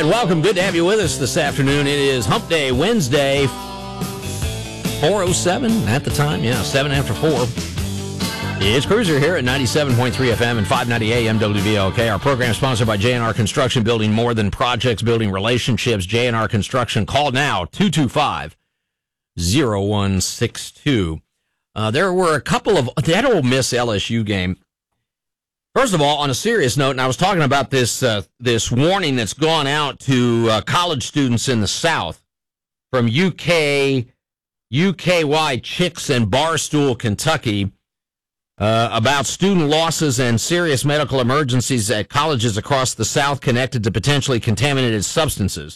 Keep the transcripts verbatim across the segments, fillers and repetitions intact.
and welcome. Good to have you with us this afternoon. It is Hump Day Wednesday, four oh seven at the time. Yeah, seven after four. It's Cruiser here at ninety-seven point three F M and five ninety A M W V L K. Our program sponsored by J and R Construction, building more than projects, building relationships. J and R Construction. Call now, two two five, oh one six two. Uh, there were a couple of, that Ole Miss L S U game. First of all, on a serious note, and I was talking about this uh, this warning that's gone out to uh, college students in the South from U K, U K Y Chicks and Barstool, Kentucky, uh, about student losses and serious medical emergencies at colleges across the South connected to potentially contaminated substances.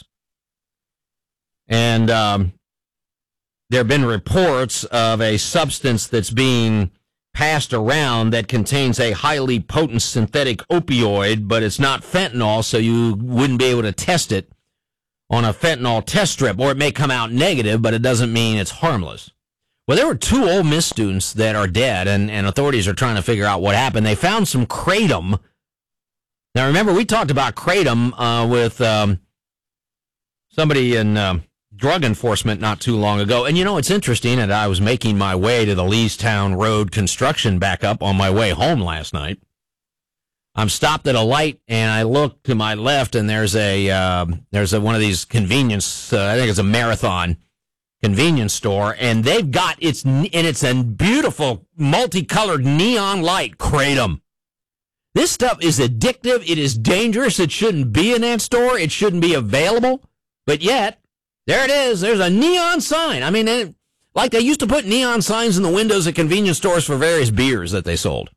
And um, there have been reports of a substance that's being passed around that contains a highly potent synthetic opioid, but it's not fentanyl, so you wouldn't be able to test it on a fentanyl test strip, or it may come out negative, but it doesn't mean it's harmless. Well, there were two Ole Miss students that are dead, and, and authorities are trying to figure out what happened. They found some kratom. Now, remember, we talked about kratom uh, with um, somebody in Uh, drug enforcement not too long ago. And, you know, it's interesting, and I was making my way to the Leestown Road construction backup on my way home last night. I'm stopped at a light, and I look to my left, and there's a uh, there's a, one of these convenience, uh, I think it's a Marathon convenience store, and they've got, it's and it's a beautiful multicolored neon light, kratom. This stuff is addictive. It is dangerous. It shouldn't be in that store. It shouldn't be available. But yet, there it is. There's a neon sign. I mean, it, like they used to put neon signs in the windows of convenience stores for various beers that they sold.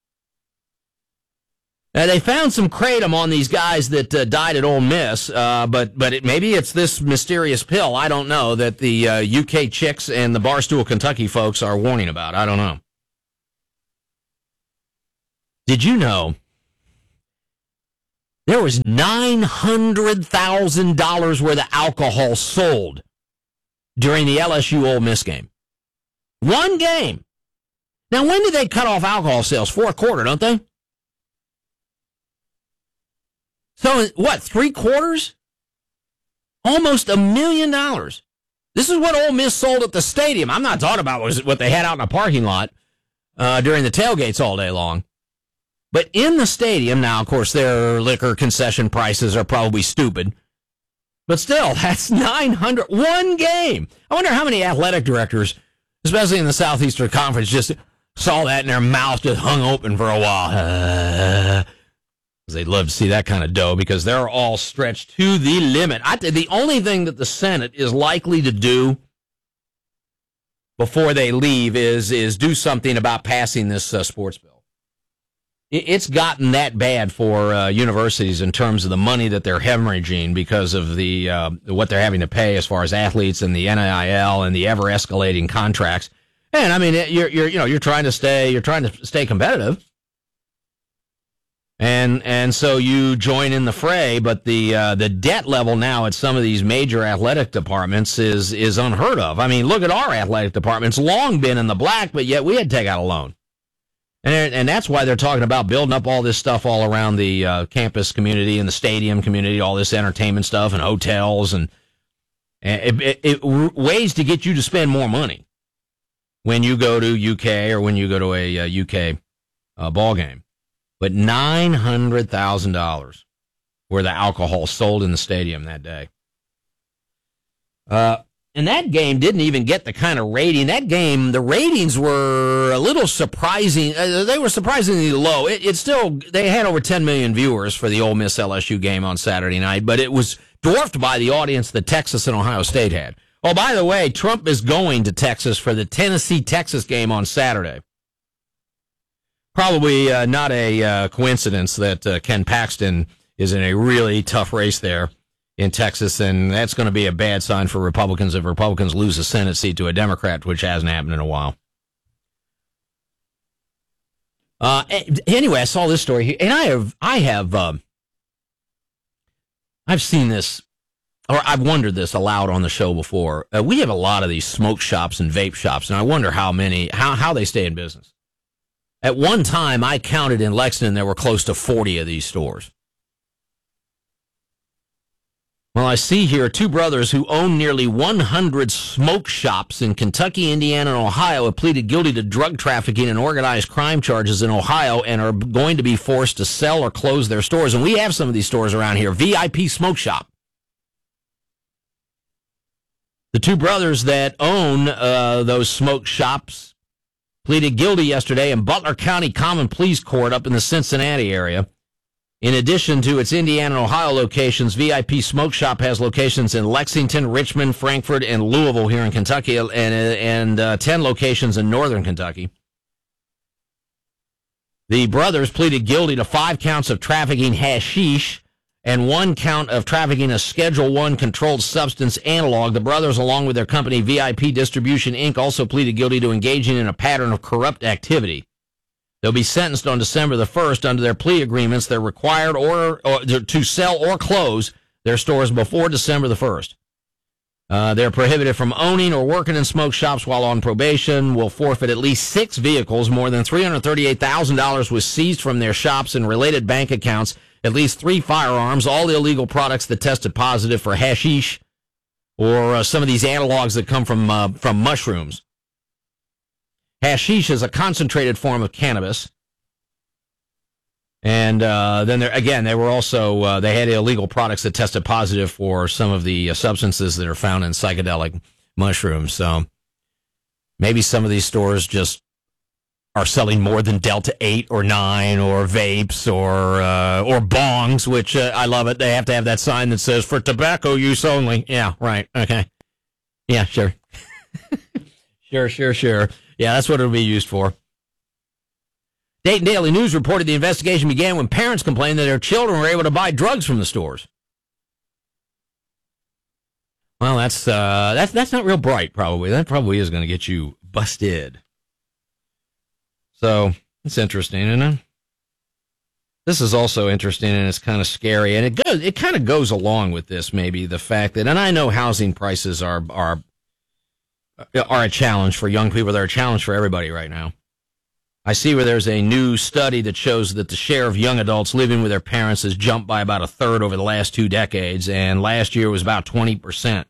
Uh, they found some kratom on these guys that uh, died at Ole Miss, uh, but but it, maybe it's this mysterious pill, I don't know, that the uh, U K Chicks and the Barstool, Kentucky folks are warning about. I don't know. Did you know there was nine hundred thousand dollars worth of alcohol sold during the L S U Ole Miss game? One game. Now, when did they cut off alcohol sales? Fourth quarter, don't they? So, what, three quarters? Almost a million dollars. This is what Ole Miss sold at the stadium. I'm not talking about what they had out in the parking lot uh, during the tailgates all day long. But in the stadium, now, of course, their liquor concession prices are probably stupid. But still, that's nine hundred, one game. I wonder how many athletic directors, especially in the Southeastern Conference, just saw that and their mouth just hung open for a while. Uh, they'd love to see that kind of dough because they're all stretched to the limit. I, the only thing that the Senate is likely to do before they leave is, is do something about passing this uh, sports bill. It's gotten that bad for uh, universities in terms of the money that they're hemorrhaging because of the uh, what they're having to pay as far as athletes and the N I L and the ever escalating contracts. And I mean, you're you're you know you're trying to stay you're trying to stay competitive, and and so you join in the fray. But the uh, the debt level now at some of these major athletic departments is is unheard of. I mean, look at our athletic departments, long been in the black, but yet we had to take out a loan. And and that's why they're talking about building up all this stuff all around the uh, campus community and the stadium community, all this entertainment stuff and hotels and, and it, it, it, ways to get you to spend more money when you go to U K or when you go to a, a U K uh, ball game. But nine hundred thousand dollars worth of alcohol sold in the stadium that day. Uh. And that game didn't even get the kind of rating. That game, the ratings were a little surprising. Uh, they were surprisingly low. It, it still, they had over ten million viewers for the Ole Miss L S U game on Saturday night, but it was dwarfed by the audience that Texas and Ohio State had. Oh, by the way, Trump is going to Texas for the Tennessee-Texas game on Saturday. Probably uh, not a uh, coincidence that uh, Ken Paxton is in a really tough race there in Texas, and that's going to be a bad sign for Republicans if Republicans lose a Senate seat to a Democrat, which hasn't happened in a while. Uh, anyway, I saw this story here, and I have, I have, um, I've seen this, or I've wondered this aloud on the show before. Uh, we have a lot of these smoke shops and vape shops, and I wonder how many, how how they stay in business. At one time, I counted in Lexington there were close to forty of these stores. Well, I see here two brothers who own nearly one hundred smoke shops in Kentucky, Indiana, and Ohio have pleaded guilty to drug trafficking and organized crime charges in Ohio and are going to be forced to sell or close their stores. And we have some of these stores around here. V I P Smoke Shop. The two brothers that own uh, those smoke shops pleaded guilty yesterday in Butler County Common Pleas Court up in the Cincinnati area. In addition to its Indiana and Ohio locations, V I P Smoke Shop has locations in Lexington, Richmond, Frankfort, and Louisville here in Kentucky, and, and uh, ten locations in northern Kentucky. The brothers pleaded guilty to five counts of trafficking hashish and one count of trafficking a Schedule One controlled substance analog. The brothers, along with their company V I P Distribution, Incorporated, also pleaded guilty to engaging in a pattern of corrupt activity. They'll be sentenced on December the first under their plea agreements. They're required or, or to sell or close their stores before December the first. Uh, they're prohibited from owning or working in smoke shops while on probation, will forfeit at least six vehicles. More than three hundred thirty-eight thousand dollars was seized from their shops and related bank accounts, at least three firearms, all illegal products that tested positive for hashish or uh, some of these analogs that come from uh, from mushrooms. Hashish is a concentrated form of cannabis. And uh, then, there, again, they were also, uh, they had illegal products that tested positive for some of the uh, substances that are found in psychedelic mushrooms. So maybe some of these stores just are selling more than Delta eight or nine or vapes or uh, or bongs, which uh, I love it. They have to have that sign that says, for tobacco use only. Yeah, right. Okay. Yeah, sure. sure, sure, sure. Yeah, that's what it'll be used for. Dayton Daily News reported the investigation began when parents complained that their children were able to buy drugs from the stores. Well, that's uh, that's that's not real bright, probably. That probably is going to get you busted. So, it's interesting, isn't it? This is also interesting, and it's kind of scary, and it goes, it kind of goes along with this, maybe, the fact that, and I know housing prices are are are a challenge for young people. They're a challenge for everybody right now. I see where there's a new study that shows that the share of young adults living with their parents has jumped by about a third over the last two decades, and last year was about twenty percent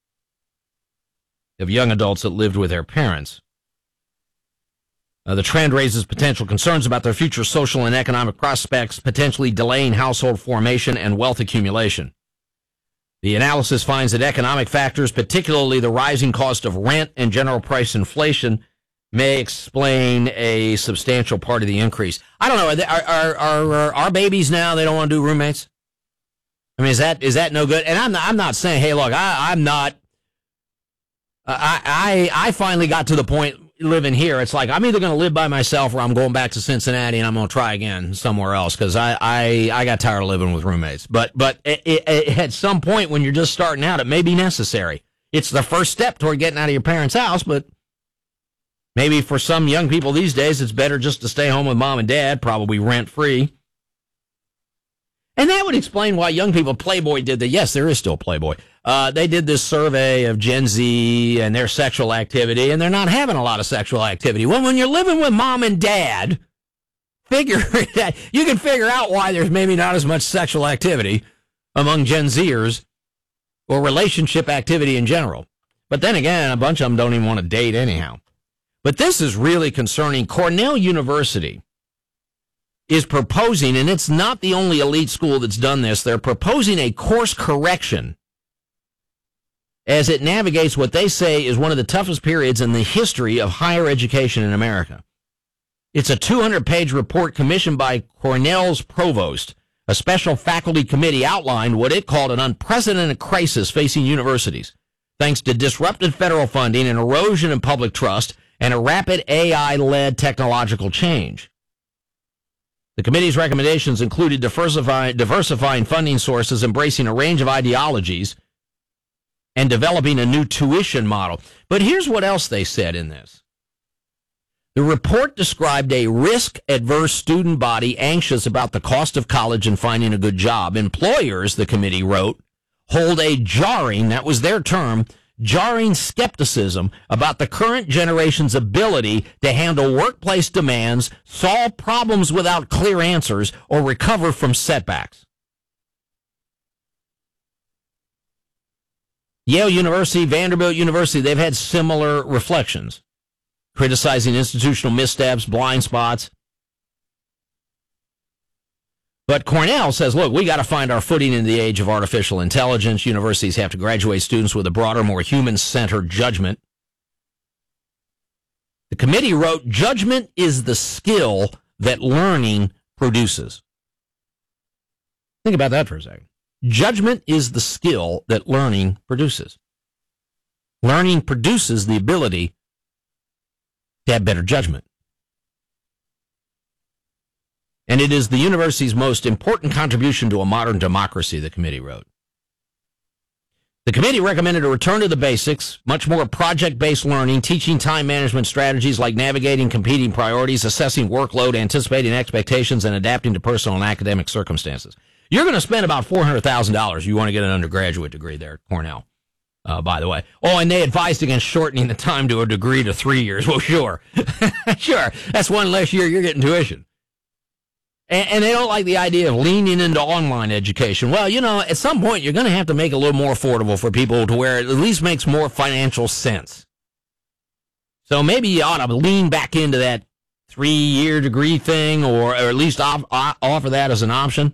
of young adults that lived with their parents. Uh, the trend raises potential concerns about their future social and economic prospects, potentially delaying household formation and wealth accumulation. The analysis finds that economic factors, particularly the rising cost of rent and general price inflation, may explain a substantial part of the increase. I don't know. Are are are, are our babies now? They don't want to do roommates. I mean, is that is that no good? And I'm not, I'm not saying, hey, look, I, I'm not. I I I finally got to the point living here. It's like I'm either going to live by myself or I'm going back to Cincinnati and I'm going to try again somewhere else because I, I I got tired of living with roommates. But but it, it, it, at some point when you're just starting out, it may be necessary. It's the first step toward getting out of your parents' house, but maybe for some young people these days, it's better just to stay home with mom and dad, probably rent-free. And that would explain why young people, Playboy did the, yes, there is still Playboy. Uh, they did this survey of Gen Z and their sexual activity, and they're not having a lot of sexual activity. Well, when you're living with mom and dad, figure that you can figure out why there's maybe not as much sexual activity among Gen Zers or relationship activity in general. But then again, a bunch of them don't even want to date anyhow. But this is really concerning. Cornell University is proposing, and it's not the only elite school that's done this, they're proposing a course correction as it navigates what they say is one of the toughest periods in the history of higher education in America. It's a two hundred page report commissioned by Cornell's provost. A special faculty committee outlined what it called an unprecedented crisis facing universities, thanks to disrupted federal funding and erosion in public trust and a rapid A I-led technological change. The committee's recommendations included diversifying, diversifying funding sources, embracing a range of ideologies, and developing a new tuition model. But here's what else they said in this. The report described a risk-averse student body anxious about the cost of college and finding a good job. Employers, the committee wrote, hold a jarring, that was their term, jarring skepticism about the current generation's ability to handle workplace demands, solve problems without clear answers, or recover from setbacks. Yale University, Vanderbilt University, they've had similar reflections, criticizing institutional missteps, blind spots. But Cornell says, look, we got to find our footing in the age of artificial intelligence. Universities have to graduate students with a broader, more human-centered judgment. The committee wrote, judgment is the skill that learning produces. Think about that for a second. Judgment is the skill that learning produces. Learning produces the ability to have better judgment. And it is the university's most important contribution to a modern democracy, the committee wrote. The committee recommended a return to the basics, much more project-based learning, teaching time management strategies like navigating competing priorities, assessing workload, anticipating expectations, and adapting to personal and academic circumstances. You're going to spend about four hundred thousand dollars if you want to get an undergraduate degree there at Cornell, uh, by the way. Oh, and they advised against shortening the time to a degree to three years. Well, sure. Sure. That's one less year you're getting tuition. And, and they don't like the idea of leaning into online education. Well, you know, at some point you're going to have to make it a little more affordable for people to where it at least makes more financial sense. So maybe you ought to lean back into that three-year degree thing or, or at least off, offer that as an option.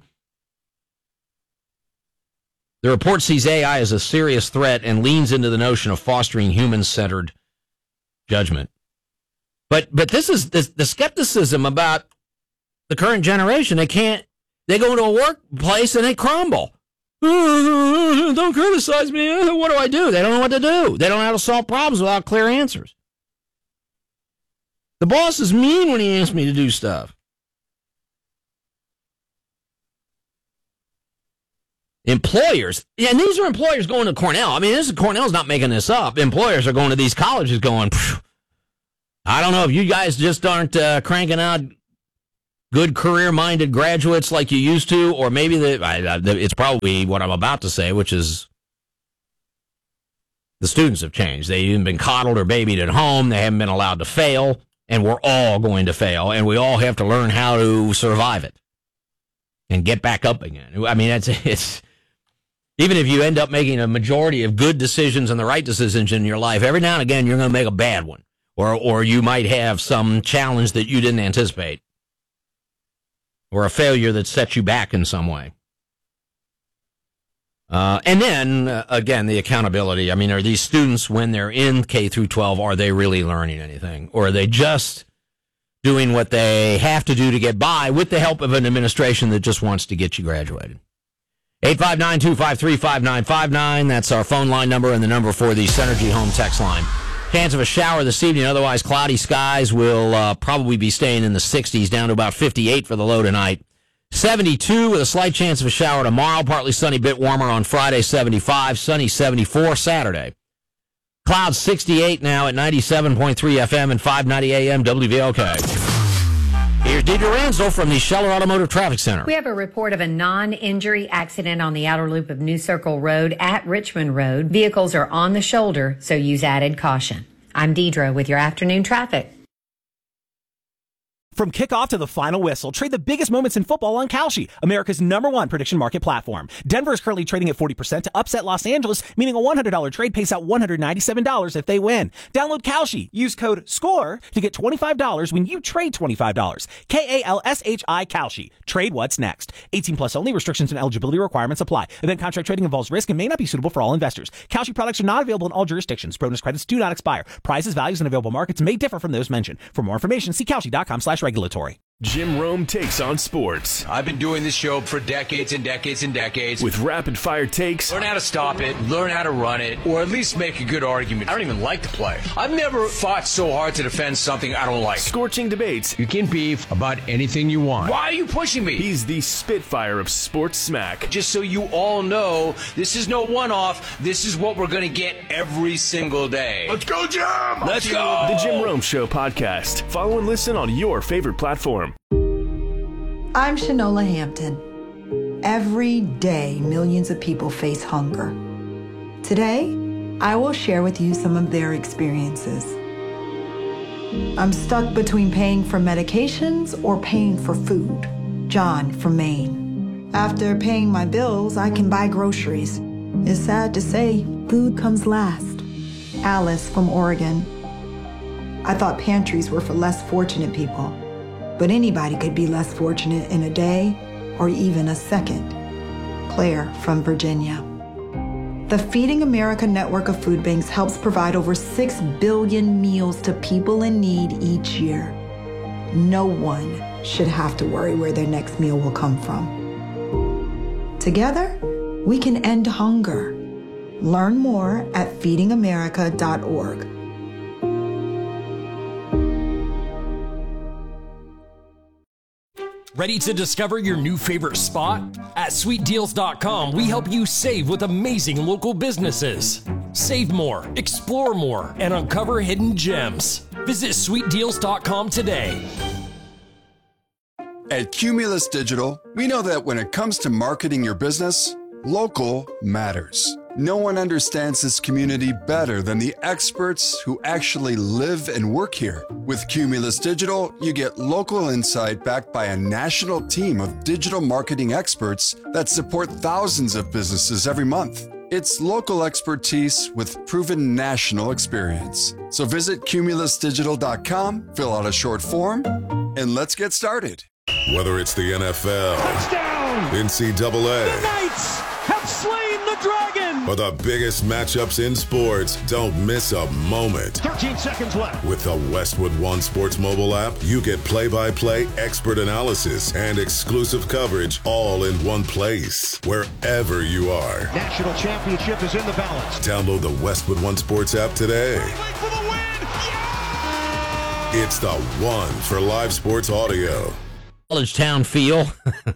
The report sees A I as a serious threat and leans into the notion of fostering human-centered judgment. But but this is the, the skepticism about the current generation. They can't, they go into a workplace and they crumble. Don't criticize me. What do I do? They don't know what to do. They don't know how to solve problems without clear answers. The boss is mean when he asks me to do stuff. Employers, and these are employers going to Cornell. I mean, this is Cornell's not making this up. Employers are going to these colleges going, I don't know if you guys just aren't uh, cranking out good career-minded graduates like you used to, or maybe the, I, it's probably what I'm about to say, which is the students have changed. They've even been coddled or babied at home. They haven't been allowed to fail, and we're all going to fail, and we all have to learn how to survive it and get back up again. I mean, it's it's. Even if you end up making a majority of good decisions and the right decisions in your life, every now and again you're going to make a bad one. Or or you might have some challenge that you didn't anticipate. Or a failure that sets you back in some way. Uh, and then, uh, again, the accountability. I mean, are these students, when they're in K through twelve, are they really learning anything? Or are they just doing what they have to do to get by with the help of an administration that just wants to get you graduated? eight five nine, two five three, five nine five nine. That's our phone line number and the number for the Synergy Home text line. Chance of a shower this evening. Otherwise, cloudy skies will uh, probably be staying in the sixties, down to about fifty-eight for the low tonight. seventy-two with a slight chance of a shower tomorrow. Partly sunny, bit warmer on Friday, seventy-five. Sunny, seventy-four Saturday. Clouds sixty-eight now at ninety-seven point three F M and five ninety A M W V L K. Here's Deidre Ransdell from the Scheller Automotive Traffic Center. We have a report of a non-injury accident on the outer loop of New Circle Road at Richmond Road. Vehicles are on the shoulder, so use added caution. I'm Deidre with your afternoon traffic. From kickoff to the final whistle, trade the biggest moments in football on Kalshi, America's number one prediction market platform. Denver is currently trading at forty percent to upset Los Angeles, meaning a one hundred dollars trade pays out one hundred ninety-seven dollars if they win. Download Kalshi. Use code SCORE to get twenty-five dollars when you trade twenty-five dollars. K A L S H I Kalshi. Trade what's next. eighteen plus only. Restrictions and eligibility requirements apply. Event contract trading involves risk and may not be suitable for all investors. Kalshi products are not available in all jurisdictions. Bonus credits do not expire. Prices, values, and available markets may differ from those mentioned. For more information, see Kalshi.com slash regulatory. Jim Rome takes on sports. I've been doing this show for decades and decades and decades. With rapid-fire takes. Learn how to stop it, learn how to run it, or at least make a good argument. I don't even like to play. I've never fought so hard to defend something I don't like. Scorching debates. You can beef about anything you want. Why are you pushing me? He's the Spitfire of sports smack. Just so you all know, this is no one-off. This is what we're going to get every single day. Let's go, Jim! Let's go! The Jim Rome Show podcast. Follow and listen on your favorite platform. I'm Shanola Hampton. Every day, millions of people face hunger. Today, I will share with you some of their experiences. I'm stuck between paying for medications or paying for food. John from Maine. After paying my bills, I can buy groceries. It's sad to say, food comes last. Alice from Oregon. I thought pantries were for less fortunate people, but anybody could be less fortunate in a day or even a second. Claire from Virginia. The Feeding America network of food banks helps provide over six billion meals to people in need each year. No one should have to worry where their next meal will come from. Together, we can end hunger. Learn more at feeding america dot org. Ready to discover your new favorite spot? At sweet deals dot com, we help you save with amazing local businesses. Save more, explore more, and uncover hidden gems. Visit sweet deals dot com today. At Cumulus Digital, we know that when it comes to marketing your business, local matters. No one understands this community better than the experts who actually live and work here. With Cumulus Digital, you get local insight backed by a national team of digital marketing experts that support thousands of businesses every month. It's local expertise with proven national experience. So visit cumulus digital dot com, fill out a short form, and let's get started. Whether it's the N F L, touchdown, N C double A, the Knights have slain the dragon, or the biggest matchups in sports, don't miss a moment. thirteen seconds left. With the Westwood One Sports mobile app, you get play-by-play expert analysis and exclusive coverage all in one place, wherever you are. National championship is in the balance. Download the Westwood One Sports app today. For the win. Yeah! It's the one for live sports audio. College town feel.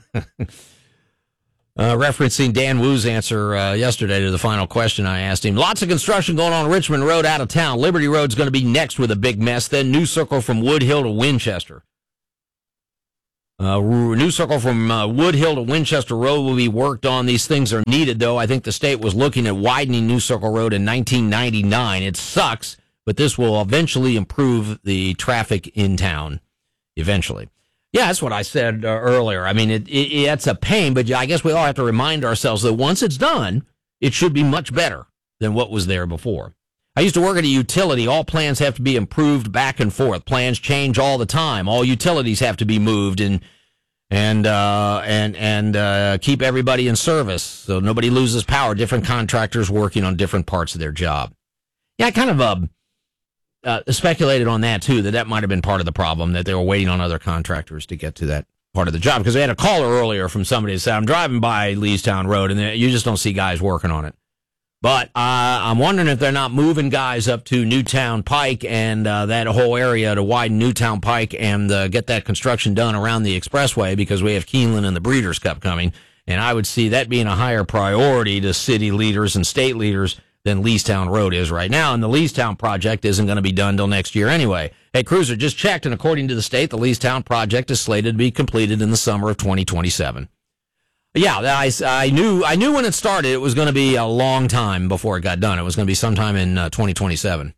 Uh, referencing Dan Wu's answer uh, yesterday to the final question I asked him. Lots of construction going on Richmond Road out of town. Liberty Road's going to be next with a big mess. Then New Circle from Wood Hill to Winchester. Uh, New Circle from uh, Wood Hill to Winchester Road will be worked on. These things are needed, though. I think the state was looking at widening New Circle Road in nineteen ninety-nine. It sucks, but this will eventually improve the traffic in town. Eventually. Yeah, that's what I said uh, earlier. I mean, it, it, it's a pain, but I guess we all have to remind ourselves that once it's done, it should be much better than what was there before. I used to work at a utility. All plans have to be improved back and forth. Plans change all the time. All utilities have to be moved and and uh, and and uh, keep everybody in service so nobody loses power. Different contractors working on different parts of their job. Yeah, I kind of uh, uh, speculated on that too. That that might have been part of the problem, that they were waiting on other contractors to get to that part of the job, because they had a caller earlier from somebody that said, "I'm driving by Leestown Road and you just don't see guys working on it." But uh, I'm wondering if they're not moving guys up to Newtown Pike and uh, that whole area to widen Newtown Pike and uh, get that construction done around the expressway, because we have Keeneland and the Breeders' Cup coming. And I would see that being a higher priority to city leaders and state leaders than Leestown Road is right now. And the Leestown project isn't going to be done till next year anyway. Hey, Cruiser, just checked, and according to the state, the Leestown project is slated to be completed in the summer of twenty twenty-seven. Yeah, I, I knew I knew when it started it was going to be a long time before it got done. It was going to be sometime in uh, twenty twenty-seven.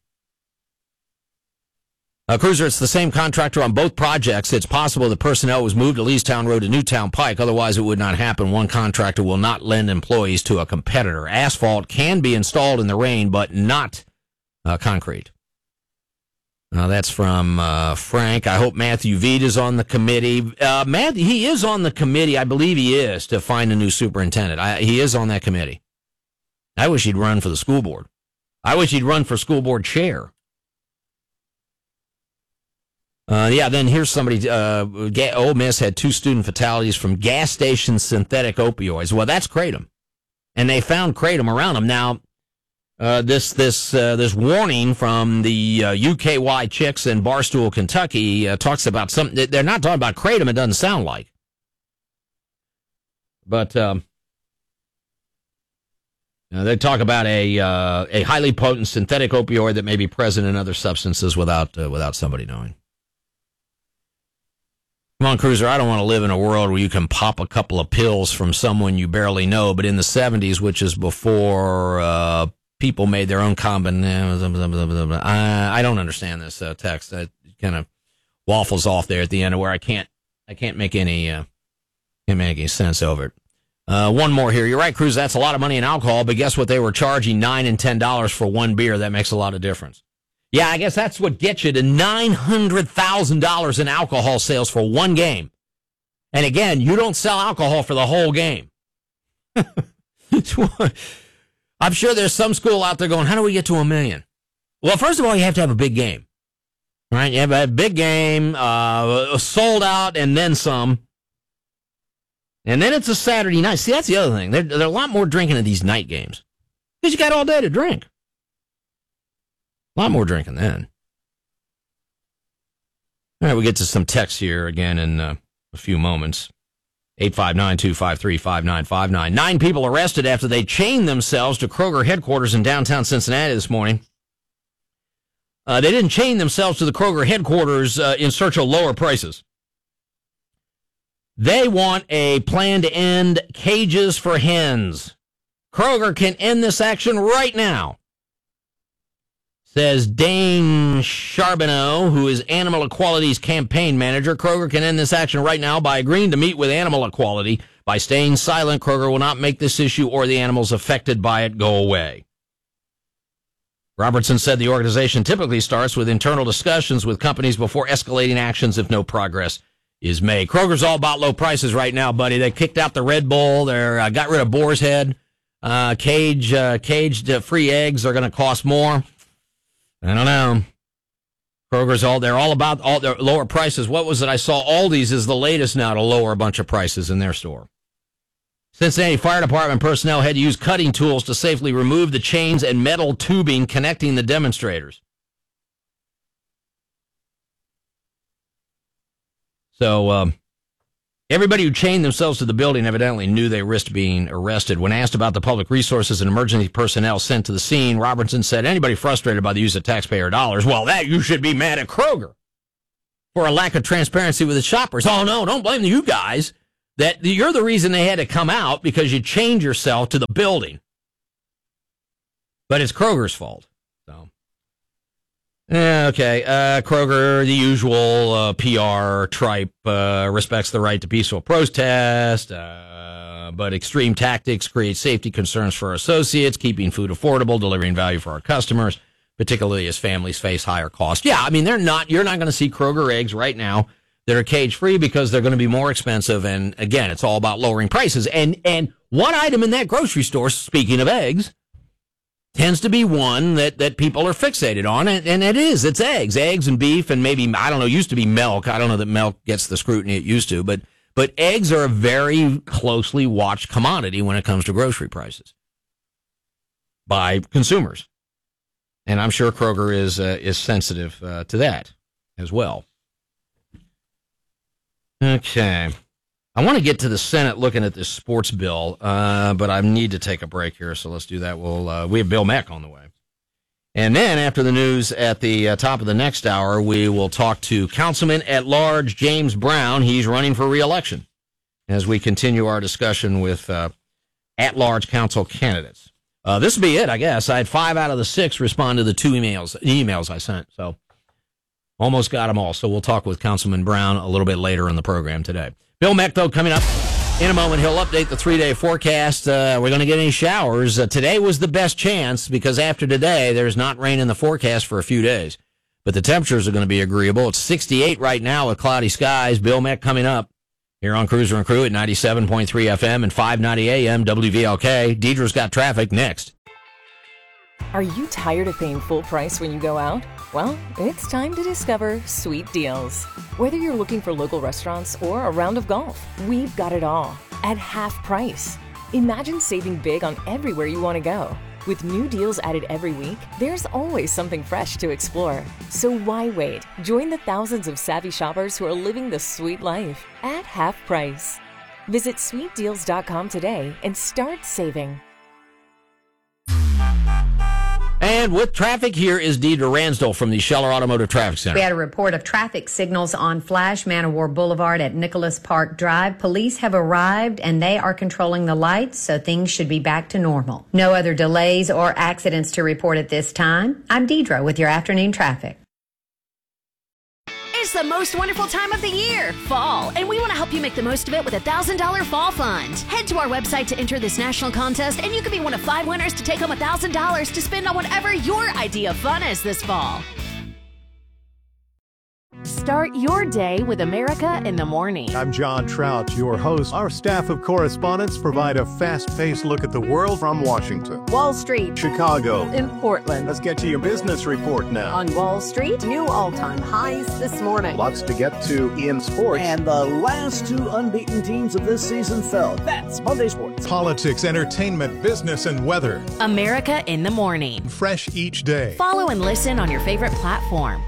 Uh, Cruiser, it's the same contractor on both projects. It's possible the personnel was moved to Leestown Road to Newtown Pike. Otherwise, it would not happen. One contractor will not lend employees to a competitor. Asphalt can be installed in the rain, but not uh, concrete. Uh, that's from uh, Frank. I hope Matthew Veed is on the committee. Uh, Matt, he is on the committee. I believe he is, to find a new superintendent. I, he is on that committee. I wish he'd run for the school board. I wish he'd run for school board chair. Uh, yeah, then here's somebody. Uh, Ole Miss had two student fatalities from gas station synthetic opioids. Well, that's kratom. And they found kratom around them. Now, Uh, this this uh, this warning from the uh, U K Y Chicks in Barstool, Kentucky, uh, talks about something. They're not talking about kratom. It doesn't sound like, but um, uh, they talk about a uh, a highly potent synthetic opioid that may be present in other substances without uh, without somebody knowing. Come on, Cruiser, I don't want to live in a world where you can pop a couple of pills from someone you barely know. But in the seventies, which is before uh, people made their own combination. I, I don't understand this uh, text. It kind of waffles off there at the end, where I can't I can't make any uh, can't make any sense over it. Uh, one more here. You're right, Cruz. That's a lot of money in alcohol, but guess what? They were charging nine and ten dollars for one beer. That makes a lot of difference. Yeah, I guess that's what gets you to nine hundred thousand dollars in alcohol sales for one game. And again, you don't sell alcohol for the whole game. I'm sure there's some school out there going, how do we get to a million? Well, first of all, you have to have a big game. Right? You have a big game, uh, sold out, and then some. And then it's a Saturday night. See, that's the other thing. There's there a lot more drinking at these night games. Because you got all day to drink. A lot more drinking then. All right, we get to some text here again in uh, a few moments. eight five nine, two five three, five nine five nine. Nine people arrested after they chained themselves to Kroger headquarters in downtown Cincinnati this morning. Uh, they didn't chain themselves to the Kroger headquarters uh, in search of lower prices. They want a plan to end cages for hens. Kroger can end this action right now, says Dane Charbonneau, who is Animal Equality's campaign manager. Kroger can end this action right now by agreeing to meet with Animal Equality. By staying silent, Kroger will not make this issue or the animals affected by it go away. Robertson said the organization typically starts with internal discussions with companies before escalating actions if no progress is made. Kroger's all about low prices right now, buddy. They kicked out the Red Bull. They uh, got rid of Boar's Head. Uh, cage, uh, caged uh, free eggs are going to cost more. I don't know. Kroger's all, they're all about all their lower prices. What was it? I saw Aldi's is the latest now to lower a bunch of prices in their store. Cincinnati Fire Department personnel had to use cutting tools to safely remove the chains and metal tubing connecting the demonstrators. So, um, everybody who chained themselves to the building evidently knew they risked being arrested. When asked about the public resources and emergency personnel sent to the scene, Robertson said, anybody frustrated by the use of taxpayer dollars, well, that you should be mad at Kroger for a lack of transparency with the shoppers. Oh, no, don't blame you guys. That you're the reason they had to come out because you chained yourself to the building. But it's Kroger's fault. So, yeah, okay. Uh, Kroger, the usual uh, P R tripe, uh, respects the right to peaceful protest, uh, but extreme tactics create safety concerns for associates, keeping food affordable, delivering value for our customers, particularly as families face higher costs. Yeah, I mean, they're not. You're not going to see Kroger eggs right now that are cage-free because they're going to be more expensive. And again, it's all about lowering prices. And and one item in that grocery store, speaking of eggs, tends to be one that, that people are fixated on. And, and it is. It's eggs. Eggs and beef and maybe, I don't know, used to be milk. I don't know that milk gets the scrutiny it used to. But, but eggs are a very closely watched commodity when it comes to grocery prices by consumers. And I'm sure Kroger is, uh, is sensitive uh, to that as well. Okay. I want to get to the Senate looking at this sports bill, uh, but I need to take a break here, so let's do that. We'll, uh, we have Bill Mack on the way. And then after the news at the uh, top of the next hour, we will talk to Councilman at Large James Brown. He's running for re-election as we continue our discussion with uh, at-large council candidates. Uh, this will be it, I guess. I had five out of the six respond to the two emails emails I sent, so almost got them all. So we'll talk with Councilman Brown a little bit later in the program today. Bill Mack, though, coming up in a moment. He'll update the three-day forecast. Uh, we're going to get any showers. Uh, today was the best chance because after today, there's not rain in the forecast for a few days. But the temperatures are going to be agreeable. It's sixty-eight right now with cloudy skies. Bill Mack coming up here on Cruiser and Crew at ninety-seven point three F M and five ninety A M W V L K. Deidre's got traffic next. Are you tired of paying full price when you go out? Well, it's time to discover Sweet Deals. Whether you're looking for local restaurants or a round of golf, we've got it all at half price. Imagine saving big on everywhere you want to go. With new deals added every week, there's always something fresh to explore. So why wait? Join the thousands of savvy shoppers who are living the sweet life at half price. Visit sweet deals dot com today and start saving. And with traffic, here is Deidre Ransdell from the Scheller Automotive Traffic Center. We had a report of traffic signals on Flash Manowar Boulevard at Nicholas Park Drive. Police have arrived and they are controlling the lights, so things should be back to normal. No other delays or accidents to report at this time. I'm Deidre with your afternoon traffic. It's is the most wonderful time of the year, fall, and we want to help you make the most of it with a one thousand dollars Fall Fund. Head to our website to enter this national contest, and you could be one of five winners to take home one thousand dollars to spend on whatever your idea of fun is this fall. Start your day with America in the Morning. I'm John Trout, your host. Our staff of correspondents provide a fast-paced look at the world from Washington, Wall Street, Chicago, and Portland. Let's get to your business report now. On Wall Street, new all-time highs this morning. Lots to get to in sports. And the last two unbeaten teams of this season fell. That's Monday Sports. Politics, entertainment, business, and weather. America in the Morning. Fresh each day. Follow and listen on your favorite platform.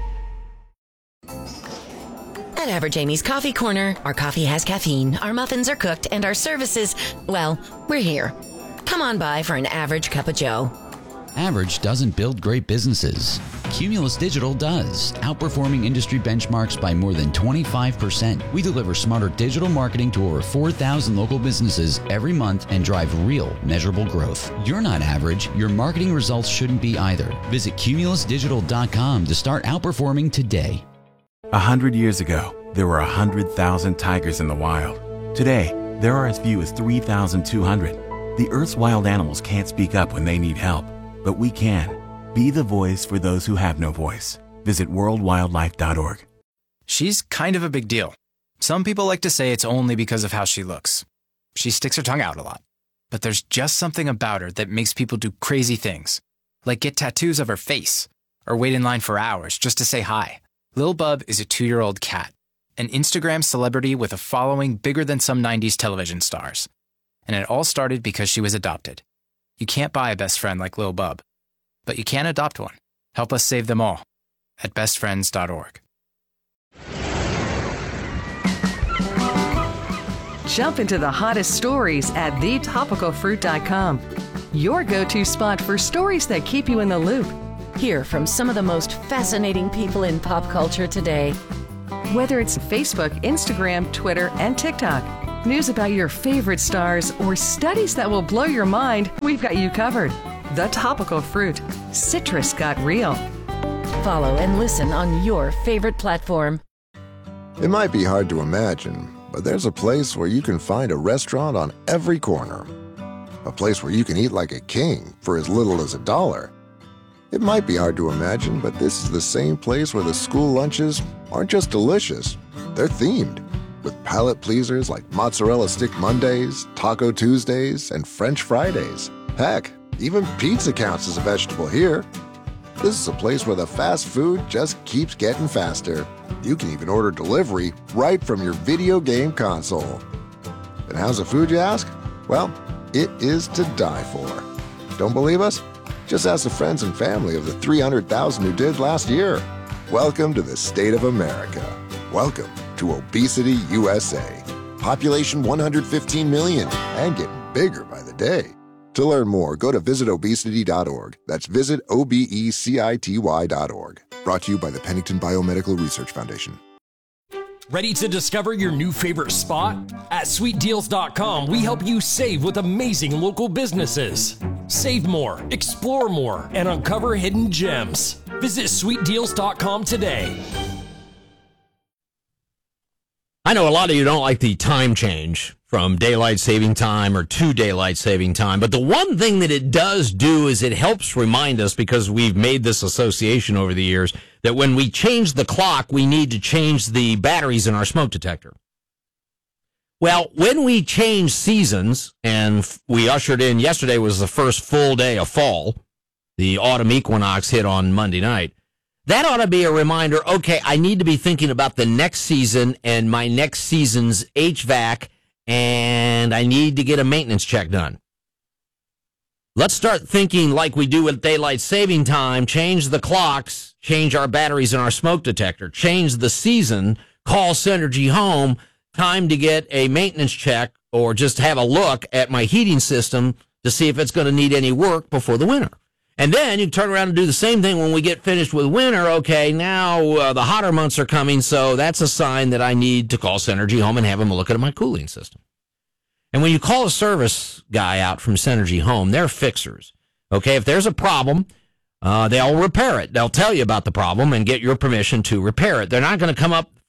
At Average Amy's Coffee Corner, our coffee has caffeine, our muffins are cooked, and our services, well, we're here. Come on by for an average cup of joe. Average doesn't build great businesses. Cumulus Digital does, outperforming industry benchmarks by more than twenty-five percent. We deliver smarter digital marketing to over four thousand local businesses every month and drive real, measurable growth. You're not average. Your marketing results shouldn't be either. Visit cumulus digital dot com to start outperforming today. A hundred years ago, there were a hundred thousand tigers in the wild. Today, there are as few as three thousand two hundred. The Earth's wild animals can't speak up when they need help, but we can. Be the voice for those who have no voice. Visit world wildlife dot org. She's kind of a big deal. Some people like to say it's only because of how she looks. She sticks her tongue out a lot. But there's just something about her that makes people do crazy things, like get tattoos of her face, or wait in line for hours just to say hi. Lil Bub is a two-year-old cat, an Instagram celebrity with a following bigger than some nineties television stars. And it all started because she was adopted. You can't buy a best friend like Lil Bub, but you can adopt one. Help us save them all at best friends dot org. Jump into the hottest stories at the topical fruit dot com. Your go-to spot for stories that keep you in the loop. Hear from some of the most fascinating people in pop culture today. Whether it's Facebook, Instagram, Twitter, and TikTok, news about your favorite stars, or studies that will blow your mind, we've got you covered. The Topical Fruit. Citrus got real. Follow and listen on your favorite platform. It might be hard to imagine, but there's a place where you can find a restaurant on every corner. A place where you can eat like a king for as little as a dollar. It might be hard to imagine, but this is the same place where the school lunches aren't just delicious, they're themed, with palate pleasers like Mozzarella Stick Mondays, Taco Tuesdays, and French Fridays. Heck, even pizza counts as a vegetable here. This is a place where the fast food just keeps getting faster. You can even order delivery right from your video game console. And how's the food, you ask? Well, it is to die for. Don't believe us? Just ask the friends and family of the three hundred thousand who did last year. Welcome to the state of America. Welcome to Obesity U S A. Population one hundred fifteen million and getting bigger by the day. To learn more, go to visit obesity dot org. That's visit O B E C I T Y dot org. Brought to you by the Pennington Biomedical Research Foundation. Ready to discover your new favorite spot? At sweet deals dot com, we help you save with amazing local businesses. Save more, explore more, and uncover hidden gems. Visit sweet deals dot com today. I know a lot of you don't like the time change from daylight saving time or to daylight saving time, but the one thing that it does do is it helps remind us, because we've made this association over the years, that when we change the clock, we need to change the batteries in our smoke detector. Well, when we change seasons, and we ushered in, yesterday was the first full day of fall, the autumn equinox hit on Monday night, that ought to be a reminder, okay, I need to be thinking about the next season and my next season's H V A C, and I need to get a maintenance check done. Let's start thinking like we do with daylight saving time, change the clocks, change our batteries in our smoke detector, change the season, call Synergy Home, time to get a maintenance check or just have a look at my heating system to see if it's going to need any work before the winter. And then you turn around and do the same thing when we get finished with winter. Okay, now uh, the hotter months are coming, so that's a sign that I need to call Synergy Home and have them look at my cooling system. And when you call a service guy out from Synergy Home, they're fixers. Okay, if there's a problem, uh, they'll repair it. They'll tell you about the problem and get your permission to repair it. They're not going to come up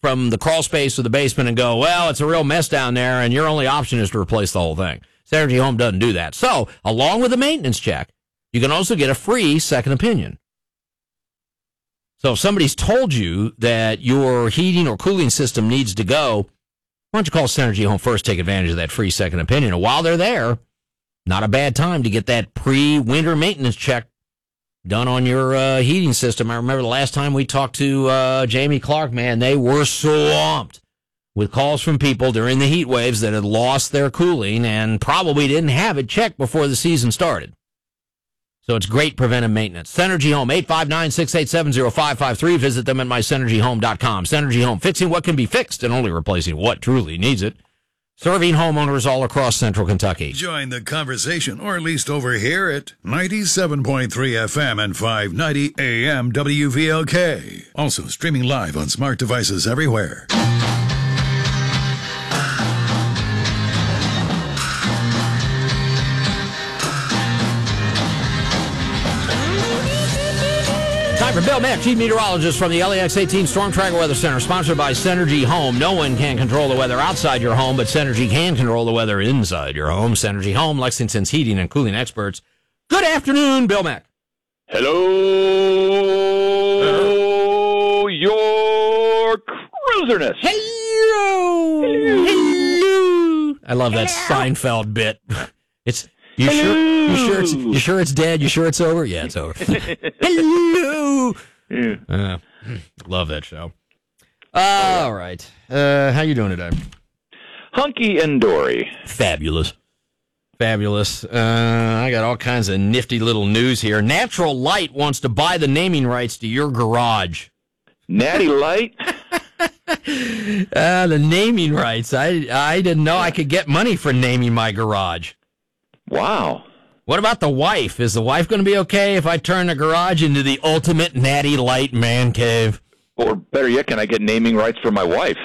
from the crawl space to the basement and go, well, it's a real mess down there, and your only option is to replace the whole thing. Synergy Home doesn't do that. So, along with a maintenance check, you can also get a free second opinion. So if somebody's told you that your heating or cooling system needs to go, why don't you call Synergy Home first, take advantage of that free second opinion. And while they're there, not a bad time to get that pre-winter maintenance check done on your uh, heating system. I remember the last time we talked to uh, Jamie Clark, man, they were swamped with calls from people during the heat waves that had lost their cooling and probably didn't have it checked before the season started. So it's great preventive maintenance. Synergy Home, eight five nine, six eight seven, zero five five three. Visit them at my synergy home dot com. Synergy Home, fixing what can be fixed and only replacing what truly needs it. Serving homeowners all across central Kentucky. Join the conversation, or at least over here at ninety-seven point three F M and five ninety A M W V L K. Also streaming live on smart devices everywhere. Time for Bill Mack, chief meteorologist from the L A X eighteen Storm Tracker Weather Center, sponsored by Synergy Home. No one can control the weather outside your home, but Synergy can control the weather inside your home. Synergy Home, Lexington's heating and cooling experts. Good afternoon, Bill Mack. Hello, Hello. your cruiserness. Hello. Hello. Hello. I love that Hello. Seinfeld bit. It's you Hello. sure you sure it's you sure it's dead? You sure it's over? Yeah, it's over. Hello. Yeah. Uh, love that show. Uh, all right. Uh, how you doing today? Hunky and dory. Fabulous. Fabulous. Uh, I got all kinds of nifty little news here. Natural Light wants to buy the naming rights to your garage. Natty Light? uh, the naming rights. I I didn't know I could get money for naming my garage. Wow. What about the wife? Is the wife going to be okay if I turn the garage into the ultimate Natty Light man cave? Or better yet, can I get naming rights for my wife?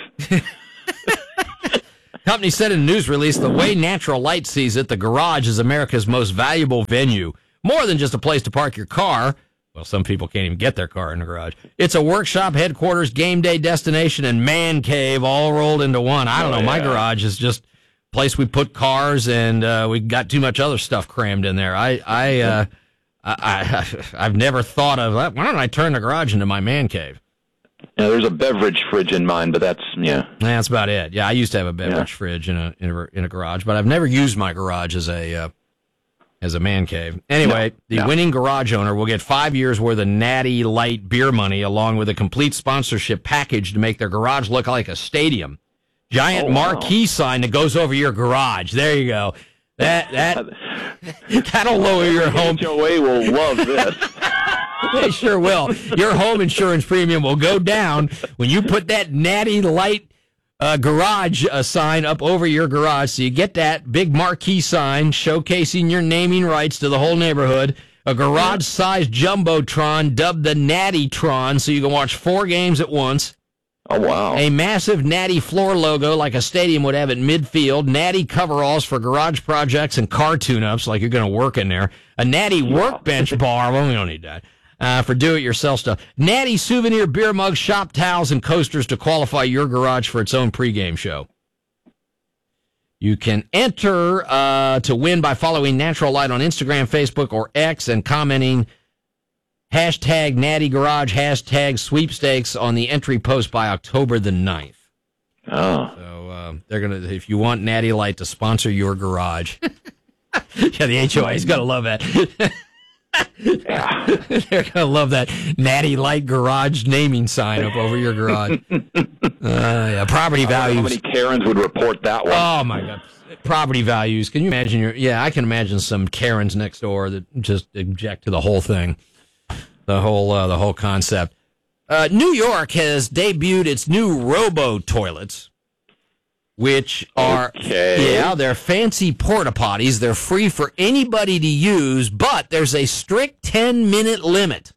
Company said in a news release, the way Natural Light sees it, the garage is America's most valuable venue. More than just a place to park your car. Well, some people can't even get their car in the garage. It's a workshop, headquarters, game day destination, and man cave all rolled into one. I don't oh, know. Yeah. My garage is just place we put cars, and uh, we got too much other stuff crammed in there. I, I, uh, I, I, I've never thought of that. Why don't I turn the garage into my man cave? Yeah, there's a beverage fridge in mine, but that's yeah. That's about it. Yeah, I used to have a beverage yeah. fridge in a, in a in a garage, but I've never used my garage as a uh, as a man cave. Anyway, no, the no. winning garage owner will get five years worth of Natty Light beer money, along with a complete sponsorship package to make their garage look like a stadium. Giant oh, marquee wow. sign that goes over your garage. There you go. That that that'll lower your home. H O A will love this. They sure will. Your home insurance premium will go down when you put that Natty Light uh, garage uh, sign up over your garage. So you get that big marquee sign showcasing your naming rights to the whole neighborhood. A garage-sized jumbotron dubbed the Natty-tron, so you can watch four games at once. Oh, wow. A massive Natty floor logo like a stadium would have at midfield. Natty coveralls for garage projects and car tune-ups like you're going to work in there. A Natty wow. workbench bar. Well, we don't need that. Uh, for do-it-yourself stuff. Natty souvenir beer mugs, shop towels, and coasters to qualify your garage for its own pregame show. You can enter uh, to win by following Natural Light on Instagram, Facebook, or X and commenting hashtag Natty Garage, hashtag sweepstakes on the entry post by October the ninth. Oh. So uh, they're going to, if you want Natty Light to sponsor your garage. Yeah, the H O A is going to love that. Yeah. They're going to love that Natty Light garage naming sign up over your garage. Uh, yeah, property values. How many Karens would report that one? Oh, my God. Property values. Can you imagine your, yeah, I can imagine some Karens next door that just object to the whole thing. The whole uh, the whole concept. Uh, New York has debuted its new robo toilets, which are okay. yeah, they're fancy porta potties. They're free for anybody to use, but there's a strict ten minute limit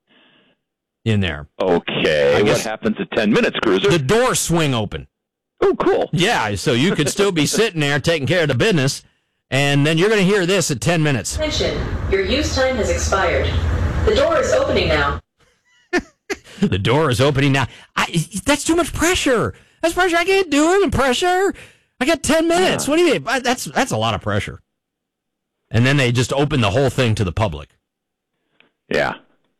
in there. Okay, what happens at ten minutes, Cruiser? The doors swing open. Oh, cool. Yeah, so you could still be sitting there taking care of the business, and then you're going to hear this at ten minutes. Attention, your use time has expired. The door is opening now. The door is opening now. I, that's too much pressure. That's pressure. I can't do it. And pressure. I got ten minutes. Yeah. What do you mean? That's that's a lot of pressure. And then they just open the whole thing to the public. Yeah.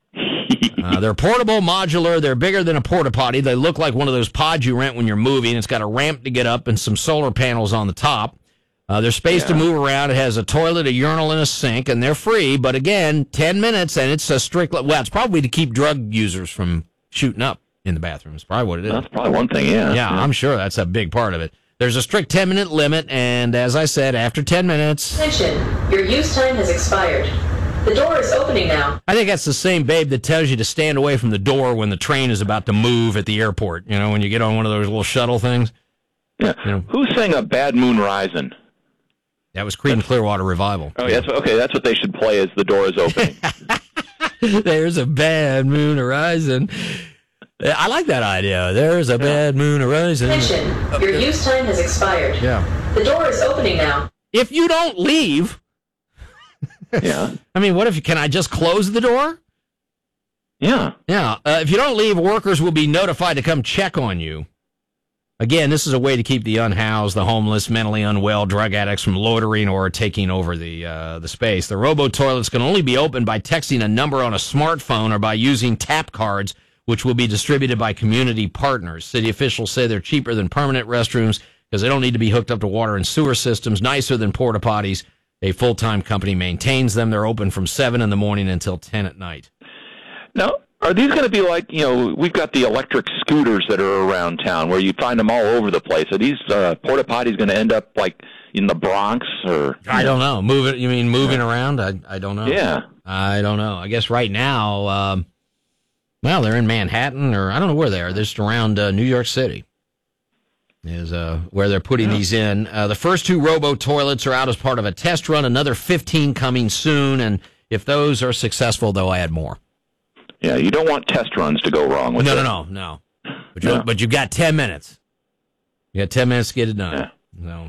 uh, they're portable, modular. They're bigger than a porta potty. They look like one of those pods you rent when you're moving. It's got a ramp to get up and some solar panels on the top. Uh, there's space yeah. to move around. It has a toilet, a urinal, and a sink, and they're free. But again, ten minutes, and it's a strict. Well, it's probably to keep drug users from shooting up in the bathroom. It's probably what it is. That's probably one thing. Yeah. Yeah, yeah. I'm sure that's a big part of it. There's a strict ten-minute limit, and as I said, after ten minutes... Attention, your use time has expired. The door is opening now. I think that's the same babe that tells you to stand away from the door when the train is about to move at the airport. You know, when you get on one of those little shuttle things. Yeah. You know? Who sang a Bad Moon Rising? That was Creedence Clearwater Revival. Oh, yeah. That's, okay, that's what they should play as the door is opening. There's a bad moon arising. I like that idea. There's a yeah. bad moon arising. Attention, your use time has expired. Yeah. The door is opening now. If you don't leave... yeah. I mean, what if, can I just close the door? Yeah. Yeah. Uh, if you don't leave, workers will be notified to come check on you. Again, this is a way to keep the unhoused, the homeless, mentally unwell, drug addicts from loitering or taking over the uh, the space. The robo-toilets can only be opened by texting a number on a smartphone or by using tap cards, which will be distributed by community partners. City officials say they're cheaper than permanent restrooms because they don't need to be hooked up to water and sewer systems, nicer than porta potties. A full-time company maintains them. They're open from seven in the morning until ten at night. Now, are these going to be like, you know, we've got the electric scooters that are around town where you find them all over the place. Are these uh, porta potties going to end up like in the Bronx or? I don't know. Move it? You mean moving yeah. around? I I don't know. Yeah. I don't know. I guess right now, um, well, they're in Manhattan or I don't know where they are. They're just around uh, New York City is uh, where they're putting yeah. these in. Uh, the first two robo-toilets are out as part of a test run. Another fifteen coming soon. And if those are successful, they'll add more. Yeah, you don't want test runs to go wrong with no, it. No, no, no, But, no. You, but you got ten minutes. You got ten minutes to get it done. Yeah. So,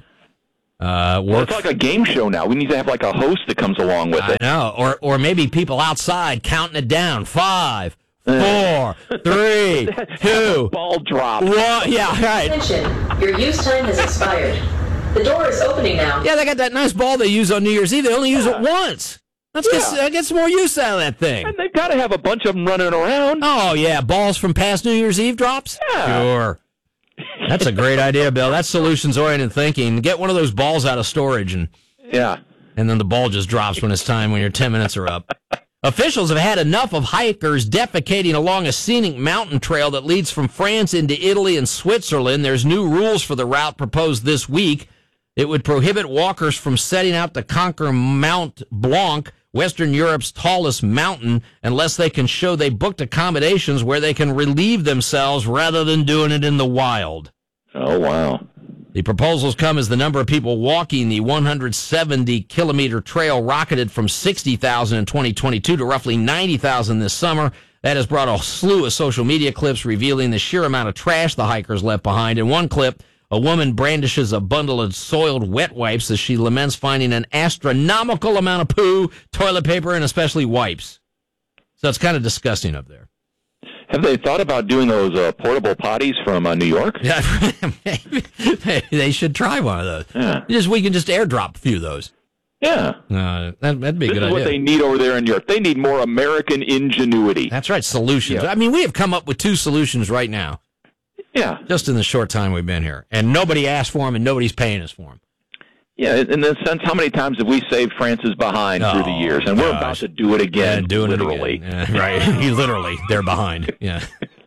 uh, work. Well, it's like a game show now. We need to have like a host that comes along with I it. I know. Or, or maybe people outside counting it down. Five, four, three, two. Ball drop. One. Yeah, right. Attention, your use time has expired. The door is opening now. Yeah, they got that nice ball they use on New Year's Eve. They only use yeah. it once. Let's yeah. get, uh, get some more use out of that thing. And they've got to have a bunch of them running around. Oh, yeah. Balls from past New Year's Eve drops? Yeah. Sure. That's a great idea, Bill. That's solutions-oriented thinking. Get one of those balls out of storage, and yeah, and then the ball just drops when it's time, when your ten minutes are up. Officials have had enough of hikers defecating along a scenic mountain trail that leads from France into Italy and Switzerland. There's new rules for the route proposed this week. It would prohibit walkers from setting out to conquer Mount Blanc, Western Europe's tallest mountain, unless they can show they booked accommodations where they can relieve themselves rather than doing it in the wild. Oh, wow. The proposals come as the number of people walking the one hundred seventy kilometer trail rocketed from sixty thousand in twenty twenty-two to roughly ninety thousand this summer. That has brought a slew of social media clips revealing the sheer amount of trash the hikers left behind. In one clip, a woman brandishes a bundle of soiled wet wipes as she laments finding an astronomical amount of poo, toilet paper, and especially wipes. So it's kind of disgusting up there. Have they thought about doing those uh, portable potties from uh, New York? Yeah, maybe, maybe they should try one of those. Yeah. Just we can just airdrop a few of those. Yeah. Uh, that, that'd be a this good idea. This is what they need over there in Europe. They need more American ingenuity. That's right, solutions. Yeah. I mean, we have come up with two solutions right now. Yeah. Just in the short time we've been here. And nobody asked for them, and nobody's paying us for them. Yeah, in the sense, how many times have we saved France's behind oh, through the years? And gosh. we're about to do it again, yeah, doing literally. It again. Yeah, right. Literally, they're behind. Yeah.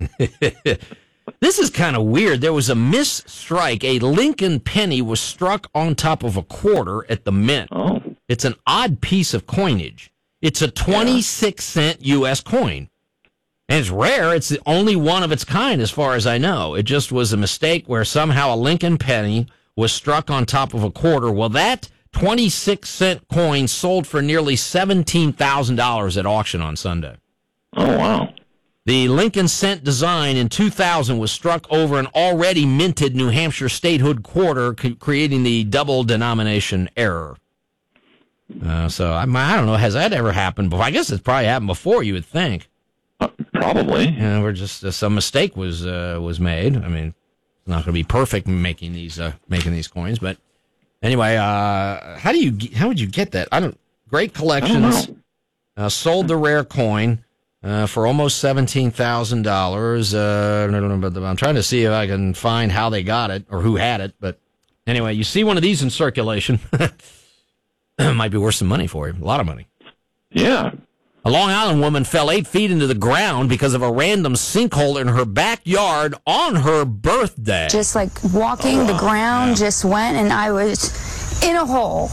This is kind of weird. There was a misstrike. A Lincoln penny was struck on top of a quarter at the Mint. Oh. It's an odd piece of coinage. It's a twenty-six cent U S coin. And it's rare. It's the only one of its kind, as far as I know. It just was a mistake where somehow a Lincoln penny was struck on top of a quarter. Well, that twenty-six cent coin sold for nearly seventeen thousand dollars at auction on Sunday. Oh, wow. The Lincoln cent design in two thousand was struck over an already minted New Hampshire statehood quarter, creating the double denomination error. Uh, so, I, I don't know, has that ever happened before? I guess it's probably happened before, you would think. Uh, Probably. You know, we're just uh, some mistake was uh, was made. I mean, it's not going to be perfect making these uh, making these coins, but anyway, uh, how do you how would you get that? I don't. Great collections. Uh, sold the rare coin uh, for almost seventeen thousand dollars. Uh, I'm trying to see if I can find how they got it or who had it. But anyway, you see one of these in circulation. Might be worth some money for you. A lot of money. Yeah. A Long Island woman fell eight feet into the ground because of a random sinkhole in her backyard on her birthday. Just like walking, oh, the ground yeah. just went, and I was in a hole.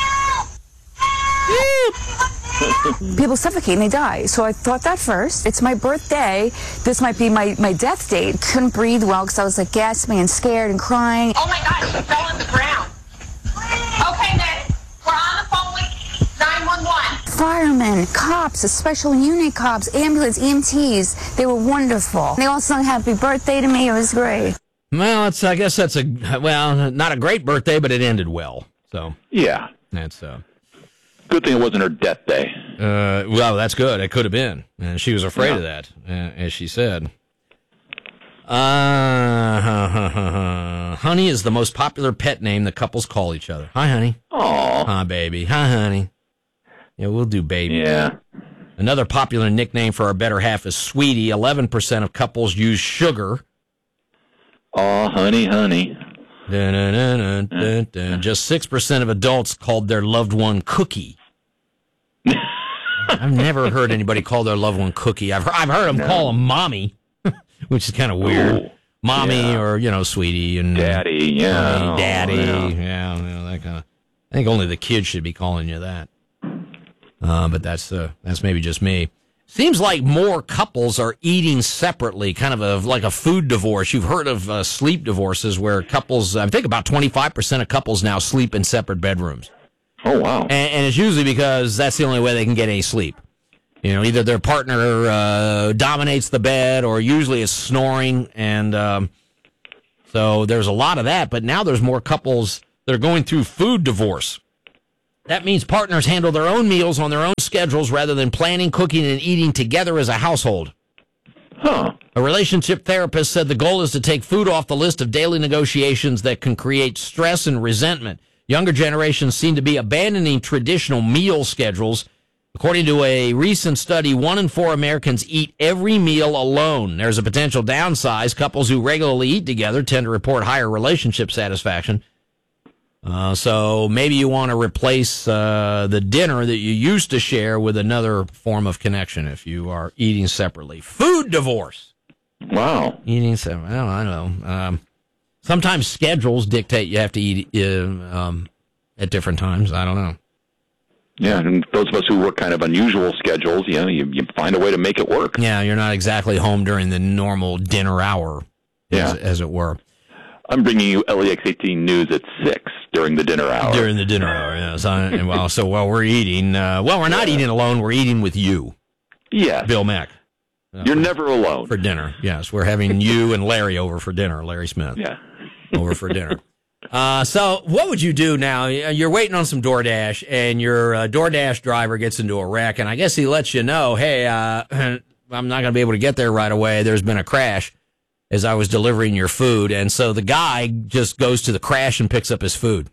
People suffocate and they die. So I thought that first. It's my birthday. This might be my, my death date. Couldn't breathe well because I was like gasping and scared and crying. Oh my God, she fell in the ground. Okay, Ned, we're on the phone with nine one one. Firemen, cops, a special unit cops, ambulance, E M Ts. They were wonderful. They all sung happy birthday to me. It was great. Well, it's, I guess that's a, well, not a great birthday, but it ended well. So yeah. That's, uh. Good thing it wasn't her death day. Uh, well, that's good. It could have been. And she was afraid yeah. of that, uh, as she said. Uh, Honey is the most popular pet name that couples call each other. Hi, honey. Aw. Hi, baby. Hi, honey. Yeah, we'll do baby. Yeah. Another popular nickname for our better half is Sweetie. eleven percent of couples use sugar. Aw, honey, honey. Dun, dun, dun, dun, dun, dun. Just six percent of adults called their loved one Cookie. I've never heard anybody call their loved one Cookie. I've heard, I've heard them no. call them Mommy, which is kind of weird. Ooh, mommy yeah. or, you know, Sweetie. and Daddy, yeah. Mommy, Daddy, yeah. yeah, you know, that kind of. I think only the kids should be calling you that. Uh, but that's uh, that's maybe just me. Seems like more couples are eating separately, kind of a, like a food divorce. You've heard of uh, sleep divorces where couples, I think about twenty-five percent of couples now sleep in separate bedrooms. Oh, wow. And, and it's usually because that's the only way they can get any sleep. You know, either their partner uh, dominates the bed or usually is snoring. And um, so there's a lot of that. But now there's more couples that are going through food divorce. That means partners handle their own meals on their own schedules rather than planning, cooking, and eating together as a household. Huh. A relationship therapist said the goal is to take food off the list of daily negotiations that can create stress and resentment. Younger generations seem to be abandoning traditional meal schedules. According to a recent study, one in four Americans eat every meal alone. There's a potential downside. Couples who regularly eat together tend to report higher relationship satisfaction. Uh, so maybe you want to replace uh, the dinner that you used to share with another form of connection if you are eating separately. Food divorce. Wow. Eating separately. Well, I don't know. Um, sometimes schedules dictate you have to eat uh, um, at different times. I don't know. Yeah, and those of us who work kind of unusual schedules, you know, you, you find a way to make it work. Yeah, you're not exactly home during the normal dinner hour, yeah. as, as it were. I'm bringing you L E X eighteen news at six during the dinner hour. During the dinner hour, yes. I, well, so while we're eating, uh, well, we're not yeah. eating alone. We're eating with you. Yes. Bill Mack. Uh, You're never alone. For dinner, yes. We're having you and Larry over for dinner, Larry Smith. Yeah. Over for dinner. Uh, so what would you do now? You're waiting on some DoorDash, and your uh, DoorDash driver gets into a wreck, and I guess he lets you know, hey, uh, I'm not going to be able to get there right away. There's been a crash as I was delivering your food. And so the guy just goes to the crash and picks up his food.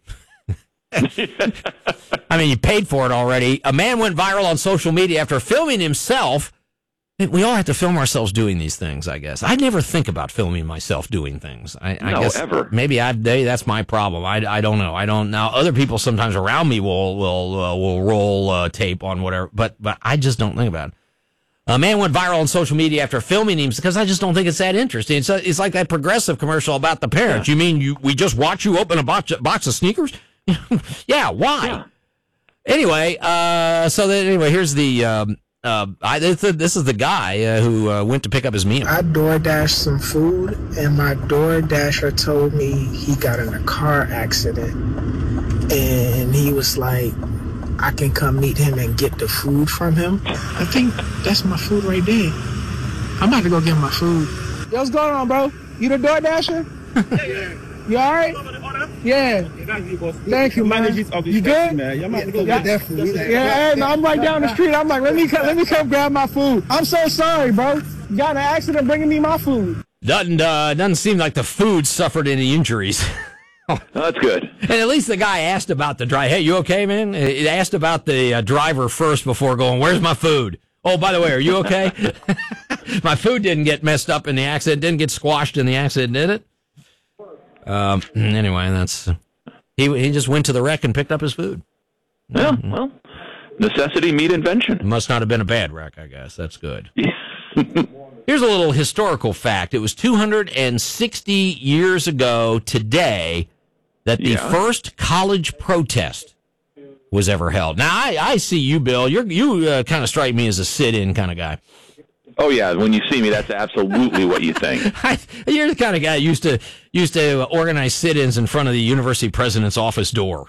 I mean, you paid for it already. A man went viral on social media after filming himself. We all have to film ourselves doing these things, I guess. I never think about filming myself doing things. I, I no, guess ever. Maybe I, that's my problem. I, I don't know. I don't now. Other people sometimes around me will will uh, will roll uh, tape on whatever, but but I just don't think about it. A man went viral on social media after filming him because I just don't think it's that interesting. It's, a, it's like that Progressive commercial about the parents. Yeah. You mean you we just watch you open a box, box of sneakers? Yeah, why? Yeah. Anyway, uh, so that, anyway, here's the. Um, uh, I, this, this is the guy uh, who uh, went to pick up his meal. I DoorDashed some food, and my DoorDasher told me he got in a car accident, and he was like, I can come meet him and get the food from him. I think that's my food right there. I'm about to go get my food. Yo, what's going on, bro? You the DoorDasher? Yeah, yeah. You all right? Yeah. Thank you, man. You good? Yeah, definitely. Yeah, hey, no, I'm right down the street. I'm like, let me come, let me come grab my food. I'm so sorry, bro. got in an accident bringing me my food. Doesn't uh, doesn't seem like the food suffered any injuries. That's good. And at least the guy asked about the driver. Hey, you okay, man? He asked about the uh, driver first before going, where's my food? Oh, by the way, are you okay? My food didn't get messed up in the accident, didn't get squashed in the accident, did it? Um, anyway, that's he he just went to the wreck and picked up his food. Yeah, mm-hmm. Well, necessity meet invention. It must not have been a bad wreck, I guess. That's good. Here's a little historical fact. It was two hundred sixty years ago today that the yeah. first college protest was ever held. Now, I, I see you, Bill. You're, you uh, kind of strike me as a sit-in kind of guy. Oh, yeah. When you see me, that's absolutely what you think. I, you're the kind of guy who used to, used to organize sit-ins in front of the university president's office door.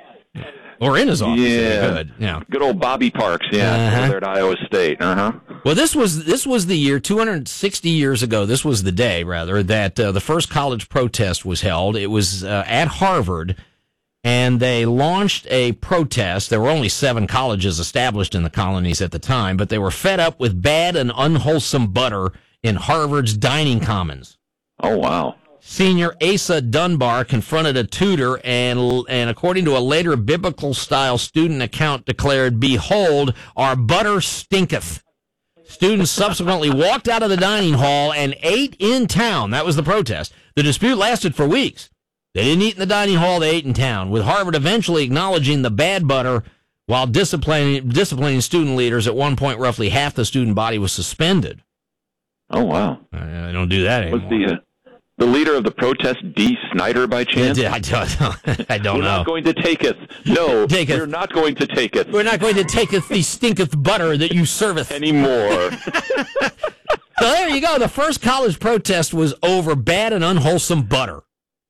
Or in his office. Yeah. Good. Yeah. Good old Bobby Parks, yeah. Uh-huh. Over there at Iowa State. Uh-huh. Well, this was this was the year, two hundred sixty years ago, this was the day, rather, that uh, the first college protest was held. It was uh, at Harvard, and they launched a protest. There were only seven colleges established in the colonies at the time, but they were fed up with bad and unwholesome butter in Harvard's dining commons. Oh, wow. Senior Asa Dunbar confronted a tutor and, and according to a later biblical-style student account, declared, "Behold, our butter stinketh." Students subsequently walked out of the dining hall and ate in town. That was the protest. The dispute lasted for weeks. They didn't eat in the dining hall, they ate in town, with Harvard eventually acknowledging the bad butter while disciplining, disciplining student leaders. At one point, roughly half the student body was suspended. Oh, wow. I, I don't do that anymore. Was the, uh, the leader of the protest Dee Snider by chance? I don't, I don't we're know. We're not going to taketh. No, taketh. We're not going to taketh. We're not going to taketh the stinketh butter that you serveth. Anymore. So there you go. The first college protest was over bad and unwholesome butter.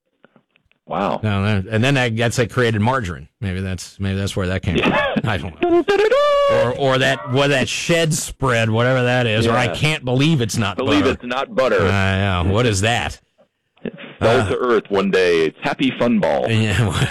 Wow. No, and then I guess they created margarine. Maybe that's maybe that's where that came yeah. from. I don't know. Or or that what that shed spread, whatever that is. Yeah. Or I can't believe it's not believe butter. it's not butter. Uh, yeah. What is that? Fell Uh, to earth one day. It's Happy Fun Ball. Yeah.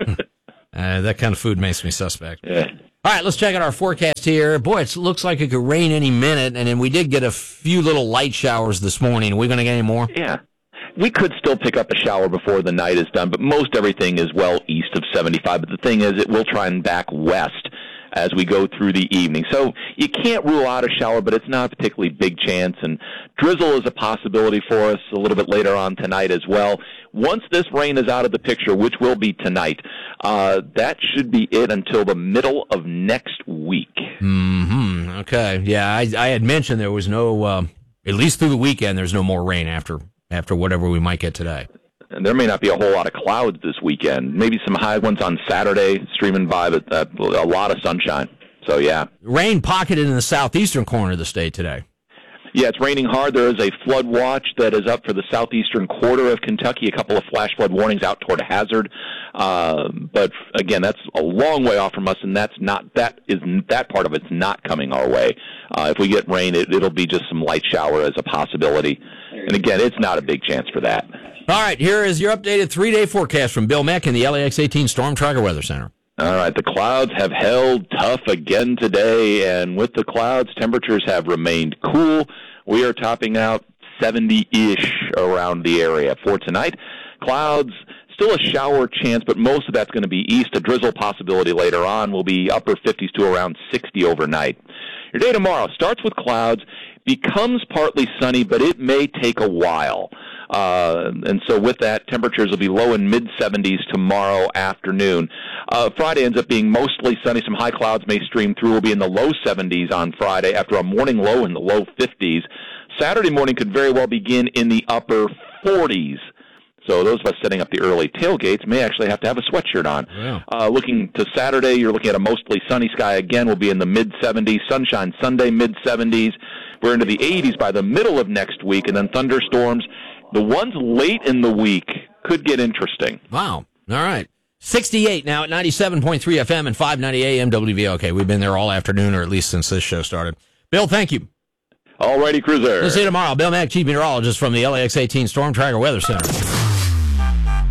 uh, that kind of food makes me suspect. Yeah. All right, let's check out our forecast here. Boy, it looks like it could rain any minute, and then we did get a few little light showers this morning. Are we going to get any more? Yeah. We could still pick up a shower before the night is done, but most everything is well east of seventy-five. But the thing is, it will try and back west as we go through the evening. So you can't rule out a shower, but it's not a particularly big chance. And drizzle is a possibility for us a little bit later on tonight as well. Once this rain is out of the picture, which will be tonight, uh, that should be it until the middle of next week. Mm-hmm. Okay. Yeah, I, I had mentioned there was no, uh, at least through the weekend, there's no more rain after after whatever we might get today. And there may not be a whole lot of clouds this weekend. Maybe some high ones on Saturday streaming by, but uh, a lot of sunshine. So, yeah. Rain pocketed in the southeastern corner of the state today. Yeah, it's raining hard. There is a flood watch that is up for the southeastern quarter of Kentucky, a couple of flash flood warnings out toward Hazard. Uh, but, again, that's a long way off from us, and that's not that is that part of it's not coming our way. Uh, if we get rain, it, it'll be just some light shower as a possibility. And, again, it's not a big chance for that. All right, here is your updated three-day forecast from Bill Meck in the L A X eighteen Storm Tracker Weather Center. All right, the clouds have held tough again today, and with the clouds, temperatures have remained cool. We are topping out seventy-ish around the area. For tonight, clouds, still a shower chance, but most of that's going to be east. A drizzle possibility later on will be upper fifties to around sixty overnight. Your day tomorrow starts with clouds, becomes partly sunny, but it may take a while. Uh, and so with that, temperatures will be low in mid-seventies tomorrow afternoon. Uh, Friday ends up being mostly sunny. Some high clouds may stream through. We'll be in the low seventies on Friday after a morning low in the low fifties. Saturday morning could very well begin in the upper forties. So those of us setting up the early tailgates may actually have to have a sweatshirt on. Wow. Uh, looking to Saturday, you're looking at a mostly sunny sky again. We'll be in the mid-seventies. Sunshine Sunday, mid-seventies. We're into the eighties by the middle of next week, and then thunderstorms. The ones late in the week could get interesting. Wow. All right. sixty-eight now at ninety-seven point three F M and five ninety A M W V L K. We've been there all afternoon, or at least since this show started. Bill, thank you. All righty, Cruiser. We'll see you tomorrow. Bill Mack, Chief Meteorologist from the L A X eighteen Storm Tracker Weather Center.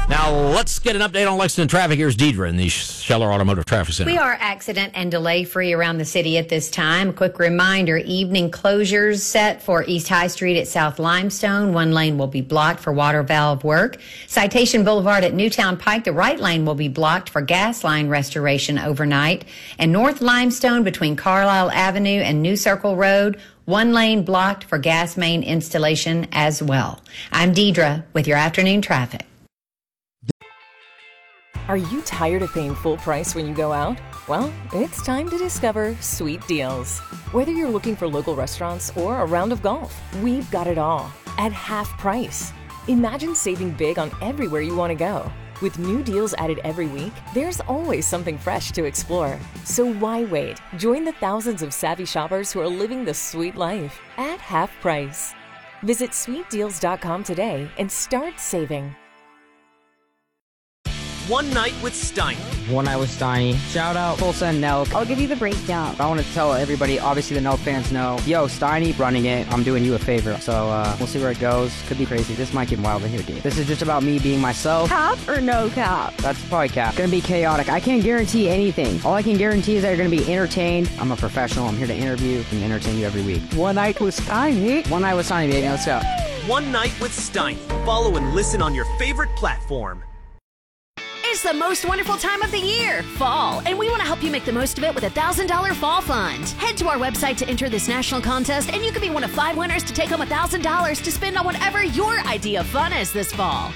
Now, let's get an update on Lexington traffic. Here's Deidre in the Scheller Automotive Traffic Center. We are accident and delay free around the city at this time. A quick reminder, evening closures set for East High Street at South Limestone. One lane will be blocked for water valve work. Citation Boulevard at Newtown Pike, the right lane will be blocked for gas line restoration overnight. And North Limestone between Carlisle Avenue and New Circle Road, one lane blocked for gas main installation as well. I'm Deidre with your afternoon traffic. Are you tired of paying full price when you go out? Well, it's time to discover Sweet Deals. Whether you're looking for local restaurants or a round of golf, we've got it all at half price. Imagine saving big on everywhere you want to go. With new deals added every week, there's always something fresh to explore. So why wait? Join the thousands of savvy shoppers who are living the sweet life at half price. Visit sweet deals dot com today and start saving. One Night with Steiny. One Night with Steiny. Shout out Tulsa and Nelk. I'll give you the breakdown. I want to tell everybody, obviously the Nelk fans know, yo, Steiny running it. I'm doing you a favor. So uh, we'll see where it goes. Could be crazy. This might get wild in here, dude. This is just about me being myself. Cap or no cap? That's probably cap. Gonna be chaotic. I can't guarantee anything. All I can guarantee is that you're gonna be entertained. I'm a professional. I'm here to interview and entertain you every week. One Night with Steiny. One Night with Steiny, baby. Let's go. One Night with Steiny. Follow and listen on your favorite platform. It's the most wonderful time of the year, fall, and we want to help you make the most of it with a one thousand dollars fall fund. Head to our website to enter this national contest, and you could be one of five winners to take home one thousand dollars to spend on whatever your idea of fun is this fall.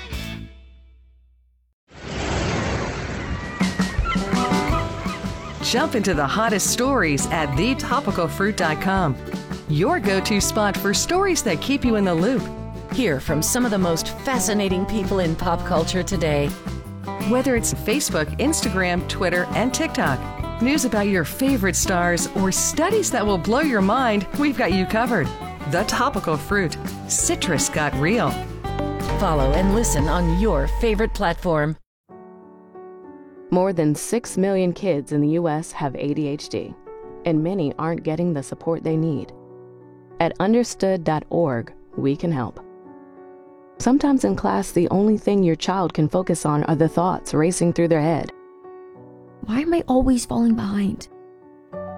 Jump into the hottest stories at the topical fruit dot com. Your go-to spot for stories that keep you in the loop. Hear from some of the most fascinating people in pop culture today. Whether it's Facebook, Instagram, Twitter, and TikTok, news about your favorite stars, or studies that will blow your mind, we've got you covered. The Topical Fruit. Citrus got real. Follow and listen on your favorite platform. More than six million kids in the U S have A D H D, and many aren't getting the support they need. At understood dot org, we can help. Sometimes in class, the only thing your child can focus on are the thoughts racing through their head. Why am I always falling behind?